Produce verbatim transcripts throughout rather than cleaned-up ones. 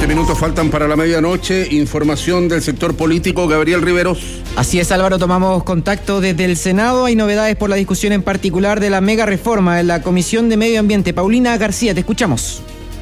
minutos faltan para la medianoche. Información del sector político, Gabriel Riveros. Así es, Álvaro, tomamos contacto desde el Senado. Hay novedades por la discusión en particular de la mega reforma en la Comisión de Medio Ambiente. Paulina García, te escuchamos.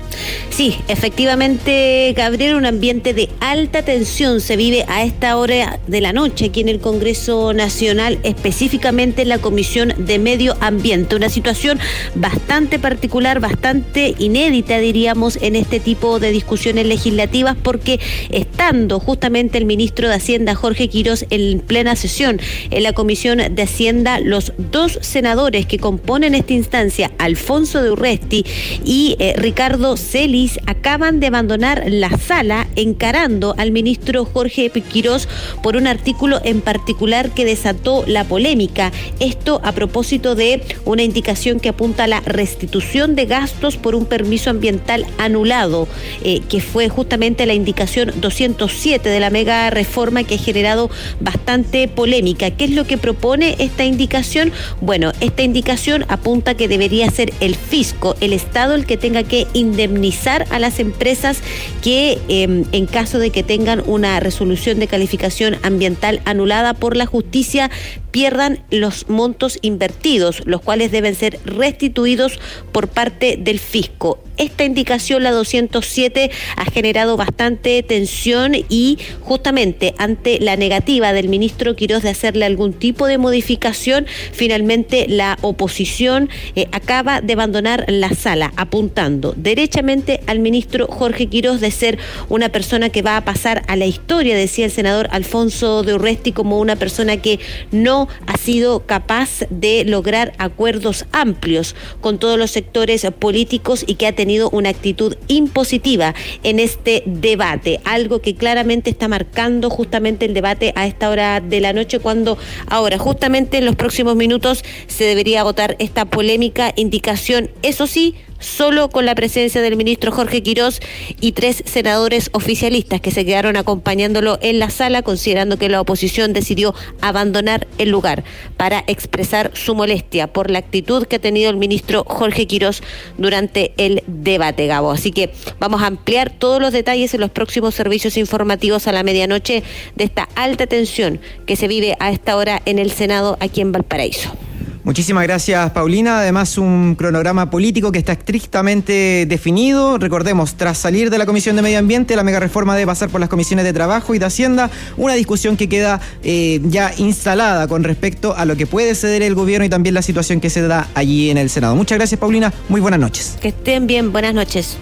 Sí, efectivamente, Gabriel, un ambiente de alta tensión se vive a esta hora de la noche aquí en el Congreso Nacional, específicamente en la Comisión de Medio Ambiente. Una situación bastante particular, bastante inédita, diríamos, en este tipo de discusiones legislativas, porque estando justamente el ministro de Hacienda, Jorge Quirós, en plena sesión en la Comisión de Hacienda, los dos senadores que componen esta instancia, Alfonso de Urresti y eh, Ricardo Celis, acaban de abandonar la sala encarando al ministro Jorge Quirós por un artículo en particular que desató la polémica. Esto a propósito de una indicación que apunta a la restitución de gastos por un permiso ambiental anulado, eh, que fue justamente la indicación doscientos siete de la mega reforma, que ha generado bastante polémica. ¿Qué es lo que propone esta indicación? Bueno, esta indicación apunta que debería ser el fisco, el Estado, el que tenga que indemnizar a las empresas que eh, en caso de que tengan una resolución de calificación ambiental anulada por la justicia pierdan los montos invertidos, los cuales deben ser restituidos por parte del fisco. Esta indicación, la doscientos siete, ha generado bastante tensión y justamente ante la negativa del ministro Quirós de hacerle algún tipo de modificación, finalmente la oposición eh, acaba de abandonar la sala, apuntando derechamente al ministro Jorge Quirós de ser una persona que va a pasar a la historia, decía el senador Alfonso de Urresti, como una persona que no ha sido capaz de lograr acuerdos amplios con todos los sectores políticos y que ha tenido una actitud impositiva en este debate, algo que claramente está marcando justamente el debate a esta hora de la noche, cuando ahora justamente en los próximos minutos se debería votar esta polémica indicación, eso sí, solo con la presencia del ministro Jorge Quirós y tres senadores oficialistas que se quedaron acompañándolo en la sala, considerando que la oposición decidió abandonar el lugar para expresar su molestia por la actitud que ha tenido el ministro Jorge Quirós durante el debate, Gabo. Así que vamos a ampliar todos los detalles en los próximos servicios informativos a la medianoche de esta alta tensión que se vive a esta hora en el Senado aquí en Valparaíso. Muchísimas gracias, Paulina. Además, un cronograma político que está estrictamente definido. Recordemos, tras salir de la Comisión de Medio Ambiente, la mega reforma debe pasar por las comisiones de Trabajo y de Hacienda. Una discusión que queda eh, ya instalada con respecto a lo que puede ceder el gobierno y también la situación que se da allí en el Senado. Muchas gracias, Paulina. Muy buenas noches. Que estén bien. Buenas noches.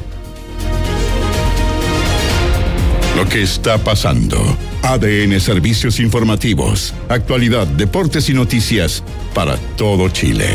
Lo que está pasando. A D N Servicios Informativos. Actualidad, deportes y noticias para todo Chile.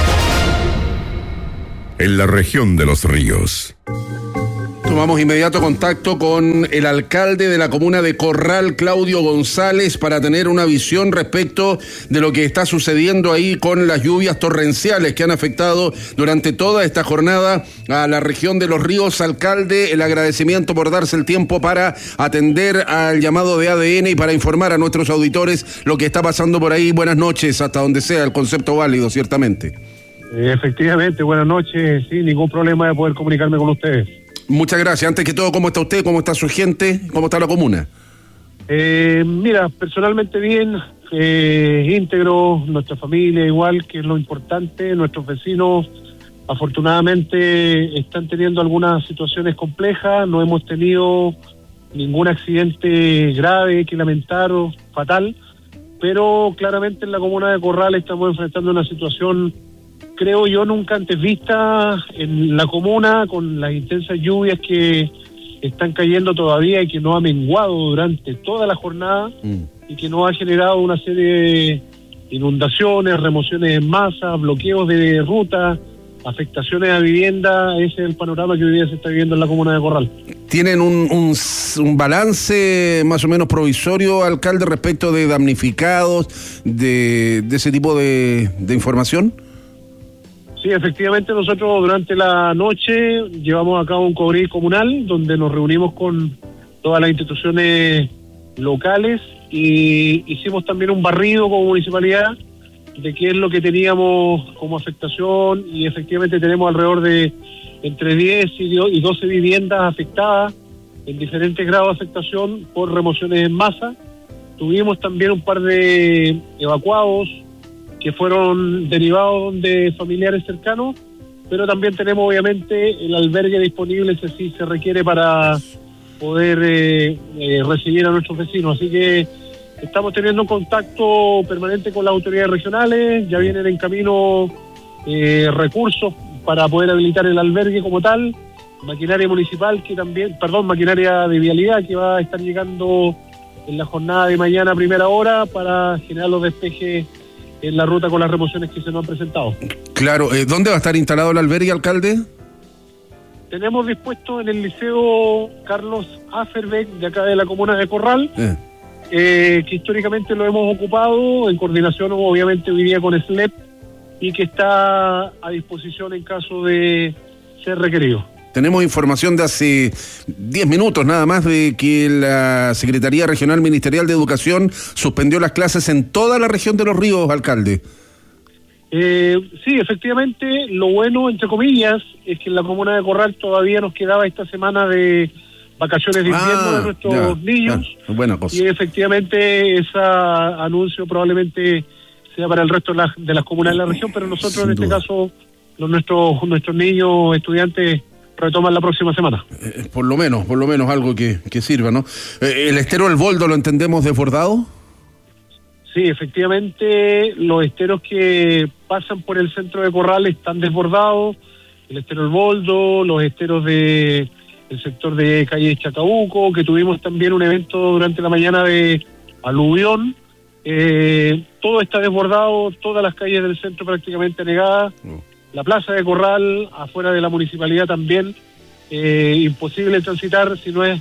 En la región de Los Ríos. Tomamos inmediato contacto con el alcalde de la comuna de Corral, Claudio González, para tener una visión respecto de lo que está sucediendo ahí con las lluvias torrenciales que han afectado durante toda esta jornada a la región de Los Ríos. Alcalde, el agradecimiento por darse el tiempo para atender al llamado de A D N y para informar a nuestros auditores lo que está pasando por ahí. Buenas noches, hasta donde sea el concepto válido, ciertamente. Efectivamente, buenas noches, sí, ningún problema de poder comunicarme con ustedes. Muchas gracias. Antes que todo, ¿cómo está usted? ¿Cómo está su gente? ¿Cómo está la comuna? Eh, mira, personalmente bien, eh, íntegro, nuestra familia igual, que es lo importante. Nuestros vecinos afortunadamente están teniendo algunas situaciones complejas, no hemos tenido ningún accidente grave que lamentar o fatal, pero claramente en la comuna de Corral estamos enfrentando una situación, creo yo, nunca antes vista en la comuna, con las intensas lluvias que están cayendo todavía y que no ha menguado durante toda la jornada mm. y que nos ha generado una serie de inundaciones, remociones en masa, bloqueos de ruta, afectaciones a vivienda. Ese es el panorama que hoy día se está viviendo en la comuna de Corral. ¿Tienen un, un, un balance más o menos provisorio, alcalde, respecto de damnificados, de, de ese tipo de, de información? Sí, efectivamente, nosotros durante la noche llevamos a cabo un cobril comunal donde nos reunimos con todas las instituciones locales y hicimos también un barrido como municipalidad de qué es lo que teníamos como afectación, y efectivamente tenemos alrededor de entre diez y doce viviendas afectadas en diferentes grados de afectación por remociones en masa. Tuvimos también un par de evacuados que fueron derivados de familiares cercanos, pero también tenemos obviamente el albergue disponible si así se requiere para poder eh, eh, recibir a nuestros vecinos. Así que estamos teniendo un contacto permanente con las autoridades regionales, ya vienen en camino eh, recursos para poder habilitar el albergue como tal, maquinaria municipal que también, perdón, maquinaria de vialidad que va a estar llegando en la jornada de mañana a primera hora para generar los despejes en la ruta con las remociones que se nos han presentado. Claro, eh, ¿dónde va a estar instalado el albergue, alcalde? Tenemos dispuesto en el Liceo Carlos Aferbeck de acá de la comuna de Corral, eh. Eh, que históricamente lo hemos ocupado en coordinación obviamente hoy día con S L E P y que está a disposición en caso de ser requerido. Tenemos información de hace diez minutos nada más de que la Secretaría Regional Ministerial de Educación suspendió las clases en toda la región de Los Ríos, alcalde. Eh, sí, efectivamente, lo bueno, entre comillas, es que en la comuna de Corral todavía nos quedaba esta semana de vacaciones de invierno ah, de nuestros ya, niños. Ya, buena cosa. Y efectivamente ese anuncio probablemente sea para el resto de, la, de las comunas de la región, pero nosotros Sin en duda. este caso, los, nuestros, nuestros niños, estudiantes, retoman la próxima semana. Eh, por lo menos, por lo menos algo que, que sirva, ¿no? Eh, ¿El estero El Boldo lo entendemos desbordado? Sí, efectivamente, los esteros que pasan por el centro de Corral están desbordados, el estero El Boldo, los esteros de el sector de calle Chacabuco, que tuvimos también un evento durante la mañana de aluvión, eh, todo está desbordado, todas las calles del centro prácticamente anegadas, no. La plaza de Corral, afuera de la municipalidad también, eh, imposible transitar si no es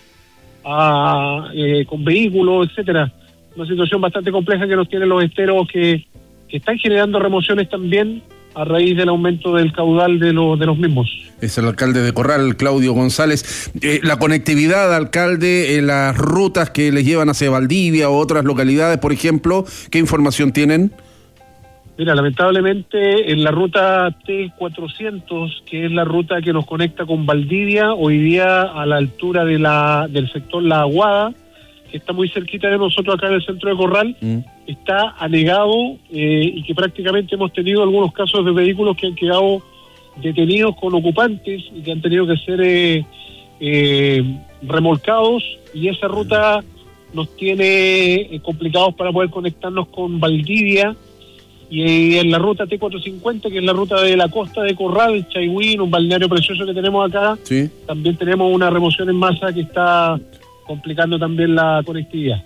a, eh, con vehículos, etcétera. Una situación bastante compleja que nos tienen los esteros que, que están generando remociones también a raíz del aumento del caudal de, lo, de los mismos. Es el alcalde de Corral, Claudio González. Eh, la conectividad, alcalde, en las rutas que les llevan hacia Valdivia o otras localidades, por ejemplo, ¿qué información tienen? Mira, lamentablemente en la ruta T cuatrocientos, que es la ruta que nos conecta con Valdivia, hoy día a la altura de la del sector La Aguada, que está muy cerquita de nosotros acá en el centro de Corral, mm. está anegado eh, y que prácticamente hemos tenido algunos casos de vehículos que han quedado detenidos con ocupantes y que han tenido que ser eh, eh, remolcados, y esa ruta nos tiene eh, complicados para poder conectarnos con Valdivia. Y en la ruta T cuatrocientos cincuenta, que es la ruta de la costa de Corral, Chaihuín, un balneario precioso que tenemos acá, sí. También tenemos una remoción en masa que está complicando también la conectividad.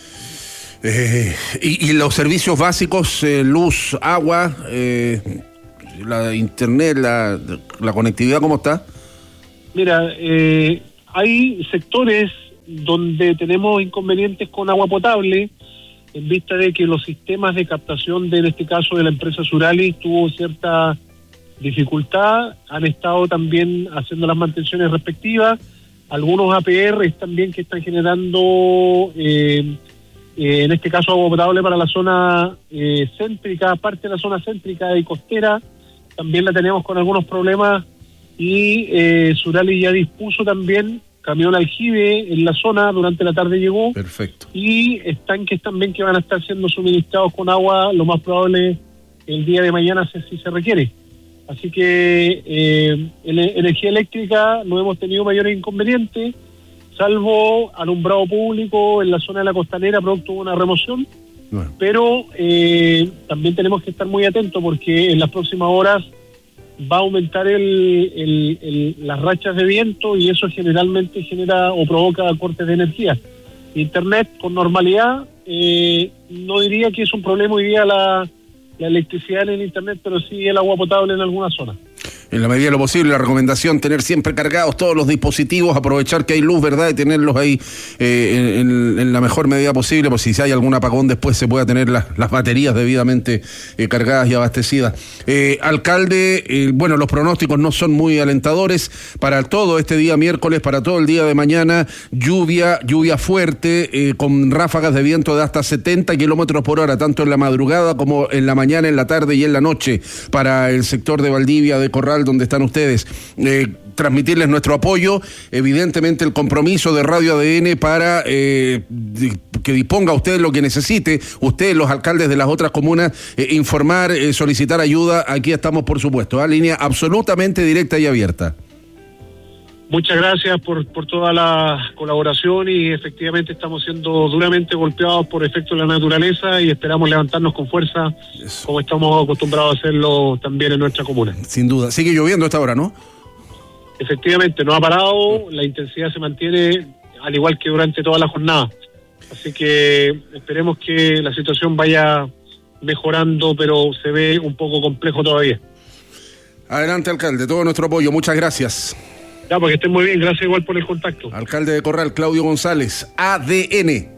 Eh, y, y los servicios básicos, eh, luz, agua, eh, la internet, la, la conectividad, ¿cómo está? Mira, eh, hay sectores donde tenemos inconvenientes con agua potable, en vista de que los sistemas de captación de, en este caso, de la empresa Surali tuvo cierta dificultad, han estado también haciendo las mantenciones respectivas, algunos A P R también que están generando, eh, eh, en este caso, agua potable para la zona eh, céntrica, parte de la zona céntrica y costera, también la tenemos con algunos problemas, y eh, Surali ya dispuso también camión aljibe en la zona, durante la tarde llegó. Perfecto. Y estanques también que van a estar siendo suministrados con agua, lo más probable el día de mañana si, si se requiere. Así que eh, en energía eléctrica no hemos tenido mayores inconvenientes, salvo alumbrado público en la zona de la costanera, producto de una remoción. Bueno. Pero eh, también tenemos que estar muy atentos porque en las próximas horas va a aumentar el, el, el, las rachas de viento, y eso generalmente genera o provoca cortes de energía. Internet con normalidad, eh, no diría que es un problema hoy día la, la electricidad en el internet, pero sí el agua potable en algunas zonas. En la medida de lo posible, la recomendación, tener siempre cargados todos los dispositivos, aprovechar que hay luz, ¿verdad? Y tenerlos ahí eh, en, en la mejor medida posible, por si hay algún apagón después se pueda tener las, las baterías debidamente eh, cargadas y abastecidas. Eh, alcalde, eh, bueno, los pronósticos no son muy alentadores para todo este día miércoles, para todo el día de mañana, lluvia, lluvia fuerte, eh, con ráfagas de viento de hasta setenta kilómetros por hora, tanto en la madrugada como en la mañana, en la tarde y en la noche, para el sector de Valdivia, de Corral, donde están ustedes. Eh, transmitirles nuestro apoyo, evidentemente el compromiso de Radio A D N para eh, que disponga usted lo que necesite, usted, los alcaldes de las otras comunas, eh, informar, eh, solicitar ayuda, aquí estamos por supuesto, a línea absolutamente directa y abierta. Muchas gracias por, por toda la colaboración y efectivamente estamos siendo duramente golpeados por efecto de la naturaleza y esperamos levantarnos con fuerza Eso. como estamos acostumbrados a hacerlo también en nuestra comuna. Sin duda. Sigue lloviendo a esta hora, ¿no? Efectivamente, no ha parado, la intensidad se mantiene al igual que durante toda la jornada. Así que esperemos que la situación vaya mejorando, pero se ve un poco complejo todavía. Adelante, alcalde, todo nuestro apoyo. Muchas gracias. Ya, porque estén muy bien. Gracias igual por el contacto. Alcalde de Corral, Claudio González, A D N.